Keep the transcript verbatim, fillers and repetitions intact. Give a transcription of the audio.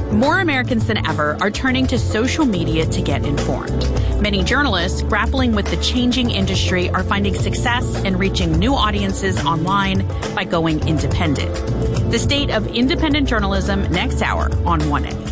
More Americans than ever are turning to social media to get informed. Many journalists grappling with the changing industry are finding success in reaching new audiences online by going independent. The state of independent journalism next hour on one A.